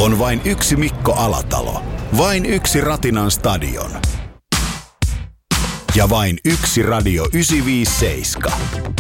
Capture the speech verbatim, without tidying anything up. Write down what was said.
On vain yksi Mikko Alatalo. Vain yksi Ratinan stadion. Ja vain yksi Radio yhdeksänsataaviisikymmentäseitsemän.